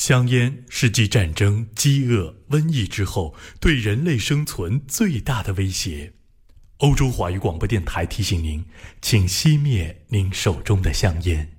香烟是继战争、饥饿、瘟疫之后对人类生存最大的威胁。欧洲华语广播电台提醒您，请熄灭您手中的香烟。